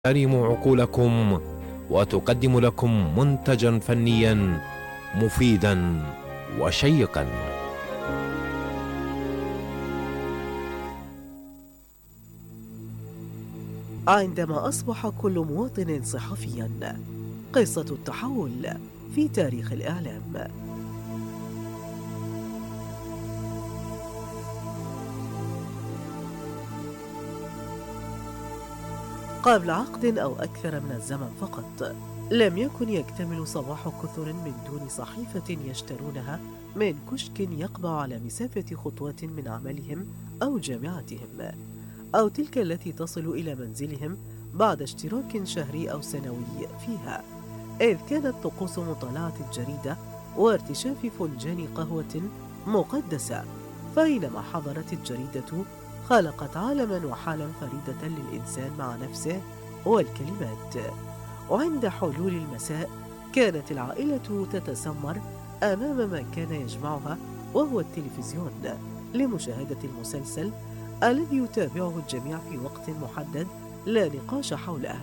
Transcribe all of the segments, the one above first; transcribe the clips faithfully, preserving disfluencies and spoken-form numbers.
تحترم عقولكم وتقدم لكم منتجا فنيا مفيدا وشيقا. عندما أصبح كل مواطن صحفياً، قصة التحول في تاريخ الإعلام. قبل عقد أو أكثر من الزمن فقط، لم يكن يكتمل صباح كثر من دون صحيفة يشترونها من كشك يقبع على مسافة خطوات من عملهم أو جامعتهم، أو تلك التي تصل إلى منزلهم بعد اشتراك شهري أو سنوي فيها، إذ كانت طقوس مطالعة الجريدة وارتشاف فنجان قهوة مقدسة. فأينما حضرت الجريدة خلقت عالما وحالا فريدة للإنسان مع نفسه والكلمات. وعند حلول المساء كانت العائلة تتسمر أمام ما كان يجمعها، وهو التلفزيون، لمشاهدة المسلسل الذي يتابعه الجميع في وقت محدد لا نقاش حوله.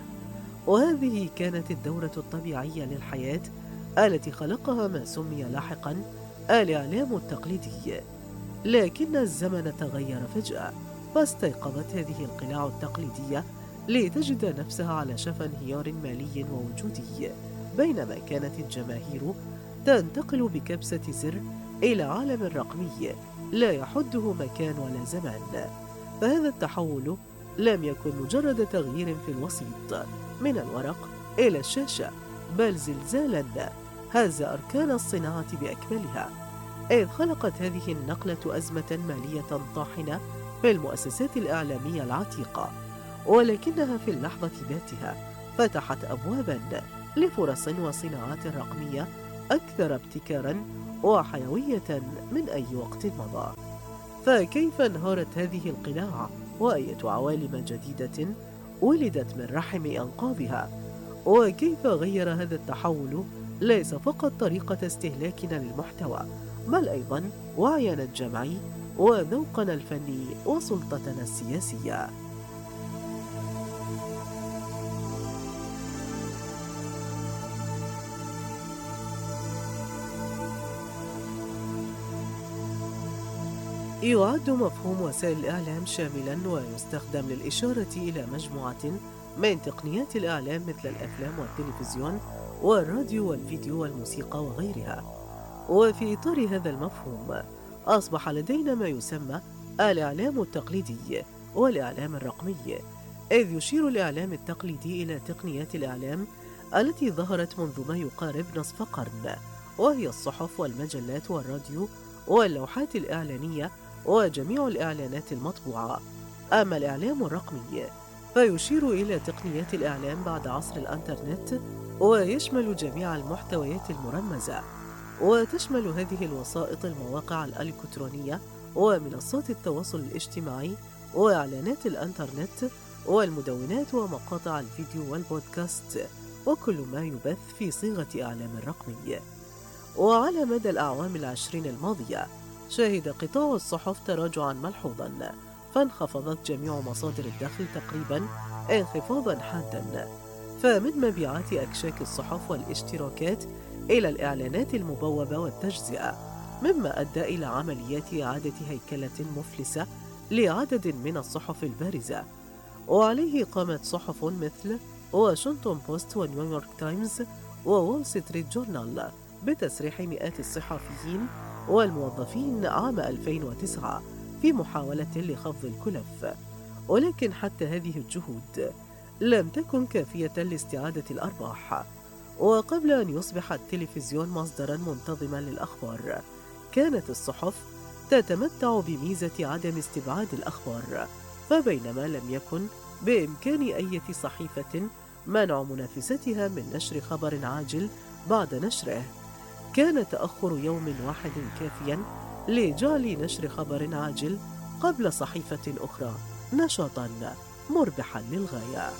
وهذه كانت الدورة الطبيعية للحياة التي خلقها ما سمي لاحقا الإعلام التقليدي. لكن الزمن تغير فجأة، فاستيقظت هذه القلاع التقليدية لتجد نفسها على شفا انهيار مالي ووجودي، بينما كانت الجماهير تنتقل بكبسة زر إلى عالم رقمي لا يحده مكان ولا زمان. فهذا التحول لم يكن مجرد تغيير في الوسيط من الورق إلى الشاشة، بل زلزالا هز أركان الصناعة بأكملها، إذ خلقت هذه النقلة أزمة مالية طاحنة في المؤسسات الإعلامية العتيقة، ولكنها في اللحظة ذاتها فتحت أبوابا لفرص وصناعات رقمية أكثر ابتكارا وحيوية من أي وقت مضى. فكيف انهارت هذه القلاع، وأية عوالم جديدة ولدت من رحم أنقاضها؟ وكيف غير هذا التحول ليس فقط طريقة استهلاكنا للمحتوى، بل أيضا وعينا الجمعي وذوقنا الفني وسلطتنا السياسية؟ يعد مفهوم وسائل الإعلام شاملاً ويستخدم للإشارة إلى مجموعة من تقنيات الإعلام مثل الأفلام والتلفزيون والراديو والفيديو والموسيقى وغيرها. وفي إطار هذا المفهوم أصبح لدينا ما يسمى الإعلام التقليدي والإعلام الرقمي، إذ يشير الإعلام التقليدي إلى تقنيات الإعلام التي ظهرت منذ ما يقارب نصف قرن، وهي الصحف والمجلات والراديو واللوحات الإعلانية وجميع الإعلانات المطبوعة. أما الإعلام الرقمي فيشير إلى تقنيات الإعلام بعد عصر الإنترنت، ويشمل جميع المحتويات المرمزة، وتشمل هذه الوسائط المواقع الإلكترونية ومنصات التواصل الاجتماعي وإعلانات الإنترنت والمدونات ومقاطع الفيديو والبودكاست، وكل ما يبث في صيغة إعلام رقمي. وعلى مدى الأعوام العشرين الماضية شهد قطاع الصحف تراجعا ملحوظا، فانخفضت جميع مصادر الدخل تقريبا انخفاضا حادا، فمن مبيعات أكشاك الصحف والاشتراكات إلى الإعلانات المبوبة والتجزئة، مما أدى إلى عمليات إعادة هيكلة مفلسة لعدد من الصحف البارزة. وعليه قامت صحف مثل واشنطن بوست ونيويورك تايمز وول ستريت جورنال بتسريح مئات الصحفيين والموظفين عام ألفين وتسعة في محاولة لخفض الكلف. ولكن حتى هذه الجهود لم تكن كافية لاستعادة الأرباح. وقبل أن يصبح التلفزيون مصدرا منتظما للأخبار، كانت الصحف تتمتع بميزة عدم استبعاد الأخبار، فبينما لم يكن بإمكان أي صحيفة منع منافستها من نشر خبر عاجل بعد نشره، كان تأخر يوم واحد كافيا لجعل نشر خبر عاجل قبل صحيفة أخرى نشاطا مربحا للغاية.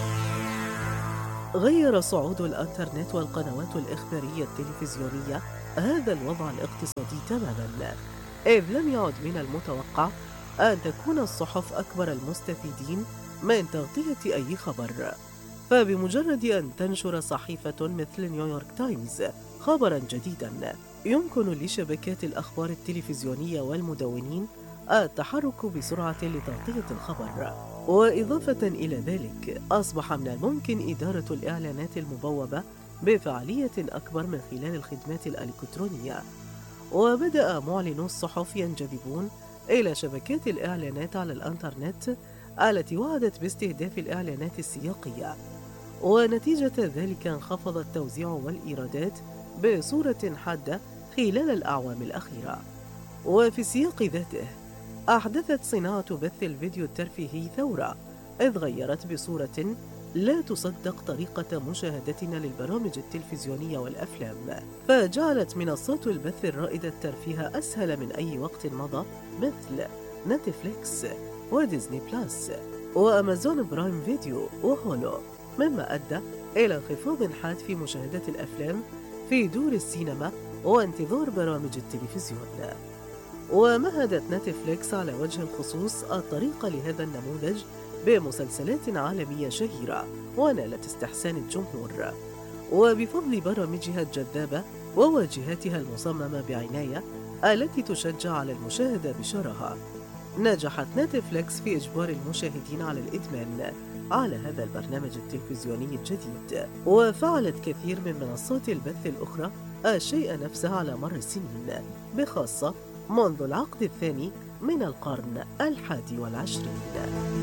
غير صعود الإنترنت والقنوات الإخبارية التلفزيونية هذا الوضع الاقتصادي تماما، إذ لم يعد من المتوقع أن تكون الصحف أكبر المستفيدين من تغطية أي خبر. فبمجرد أن تنشر صحيفة مثل نيويورك تايمز خبرا جديدا، يمكن لشبكات الأخبار التلفزيونية والمدونين التحرك بسرعة لتغطية الخبر. وإضافة إلى ذلك، أصبح من الممكن إدارة الإعلانات المبوبة بفعالية أكبر من خلال الخدمات الإلكترونية. وبدأ معلنو الصحف ينجذبون إلى شبكات الإعلانات على الإنترنت التي وعدت باستهداف الإعلانات السياقية، ونتيجة ذلك انخفض التوزيع والإيرادات بصورة حادة خلال الأعوام الأخيرة. وفي السياق ذاته، أحدثت صناعة بث الفيديو الترفيهي ثورة، إذ غيرت بصورة لا تصدق طريقة مشاهدتنا للبرامج التلفزيونية والأفلام، فجعلت منصات البث الرائدة الترفيه أسهل من أي وقت مضى، مثل نتفليكس وديزني بلاس وأمازون برايم فيديو وهولو، مما أدى إلى انخفاض حاد في مشاهدة الأفلام في دور السينما وانتظار برامج التلفزيون. ومهدت نتفليكس على وجه الخصوص الطريق لهذا النموذج بمسلسلات عالمية شهيرة ونالت استحسان الجمهور، وبفضل برامجها الجذابة وواجهاتها المصممة بعناية التي تشجع على المشاهدة بشراهة، نجحت نتفليكس في إجبار المشاهدين على الإدمان على هذا البرنامج التلفزيوني الجديد. وفعلت كثير من منصات البث الأخرى الشيء نفسه على مر السنين، بخاصة منذ العقد الثاني من القرن الحادي والعشرين.